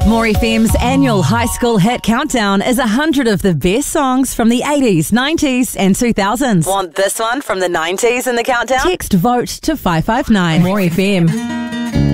More FM's annual high school hit countdown is 100 of the best songs from the 80s, 90s and 2000s. Want this one from the 90s in the countdown? Text VOTE to 559. More FM.